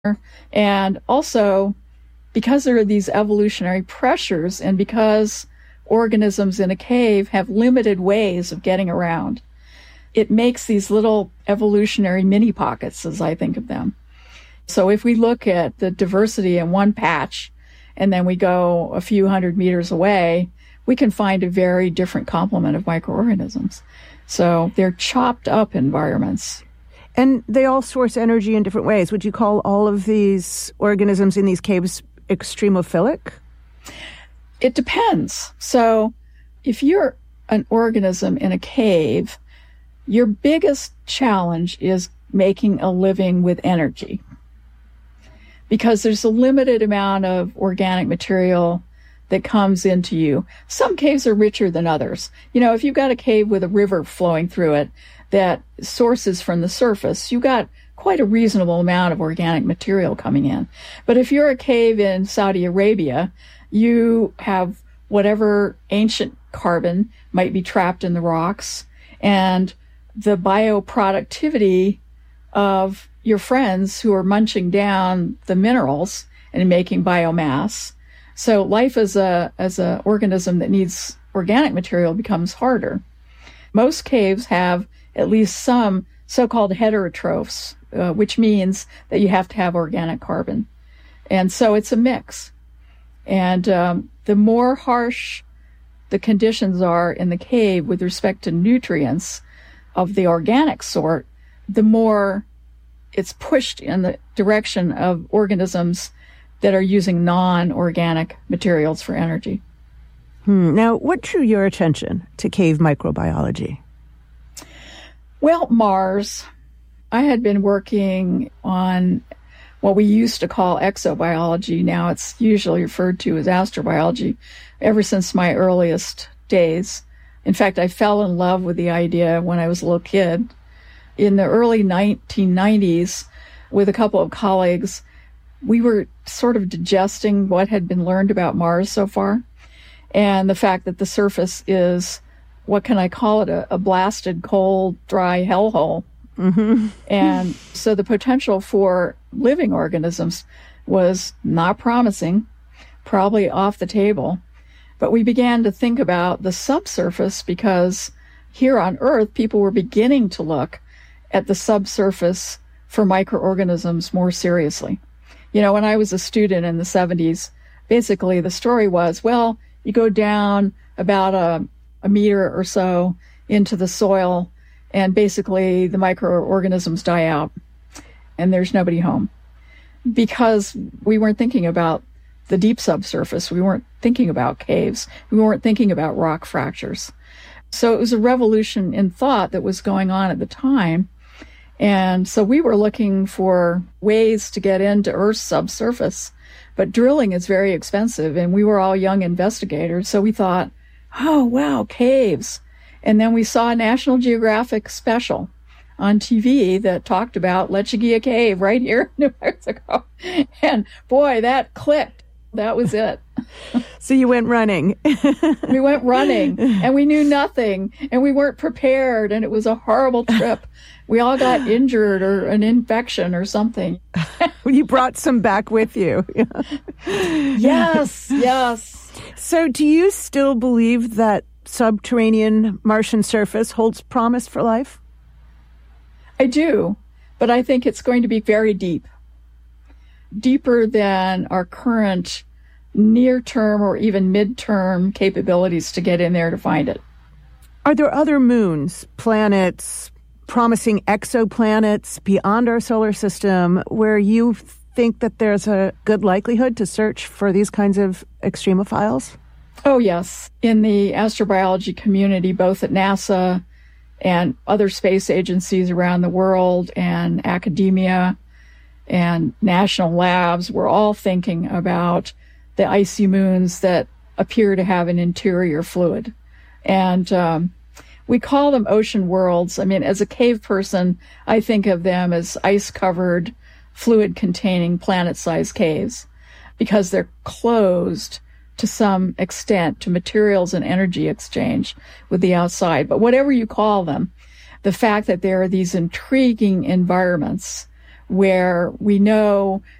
And also, because there are these evolutionary pressures and because organisms in a cave have limited ways of getting around, it makes these little evolutionary mini pockets, as I think of them. So if we look at the diversity in one patch and then we go a few hundred meters away, we can find a very different complement of microorganisms. So they're chopped up environments. And they all source energy in different ways. Would you call all of these organisms in these caves extremophilic? It depends. So if you're an organism in a cave, your biggest challenge is making a living with energy, because there's a limited amount of organic material that comes into you. Some caves are richer than others. If you've got a cave with a river flowing through it that sources from the surface, you've got quite a reasonable amount of organic material coming in. But if you're a cave in Saudi Arabia, you have whatever ancient carbon might be trapped in the rocks, and the bioproductivity of your friends who are munching down the minerals and making biomass. So life as a organism that needs organic material becomes harder. Most caves have at least some so-called heterotrophs, which means that you have to have organic carbon. And so it's a mix. And the more harsh the conditions are in the cave with respect to nutrients of the organic sort, the more it's pushed in the direction of organisms that are using non-organic materials for energy. Now, what drew your attention to cave microbiology? Well, Mars. I had been working on what we used to call exobiology. Now it's usually referred to as astrobiology ever since my earliest days. In fact, I fell in love with the idea when I was a little kid. In the early 1990s, with a couple of colleagues, we were sort of digesting what had been learned about Mars so far, and the fact that the surface is, what can I call it, a blasted, cold, dry hellhole. Mm-hmm. And so the potential for living organisms was not promising, probably off the table. But we began to think about the subsurface, because here on Earth, people were beginning to look at the subsurface for microorganisms more seriously. When I was a student in the 70s, basically the story was, well, you go down about a meter or so into the soil, and basically the microorganisms die out, and there's nobody home. Because we weren't thinking about the deep subsurface. We weren't thinking about caves. We weren't thinking about rock fractures. So it was a revolution in thought that was going on at the time. And so we were looking for ways to get into Earth's subsurface, but drilling is very expensive, and we were all young investigators. So we thought, oh, wow, caves. And then we saw a National Geographic special on TV that talked about Lechuguilla Cave right here in New Mexico. And boy, that clicked. That was it. So you went running. We went running, and we knew nothing, and we weren't prepared, and it was a horrible trip. We all got injured or an infection or something. You brought some back with you. Yes. So do you still believe that subterranean Martian surface holds promise for life? I do, but I think it's going to be very deep. Deeper than our current near-term or even mid-term capabilities to get in there to find it. Are there other moons, planets, promising exoplanets beyond our solar system where you think that there's a good likelihood to search for these kinds of extremophiles? Oh, yes. In the astrobiology community, both at NASA and other space agencies around the world and academia and national labs, we're all thinking about the icy moons that appear to have an interior fluid. And we call them ocean worlds. I mean, as a cave person, I think of them as ice-covered, fluid-containing, planet-sized caves because they're closed to some extent to materials and energy exchange with the outside. But whatever you call them, the fact that there are these intriguing environments where we know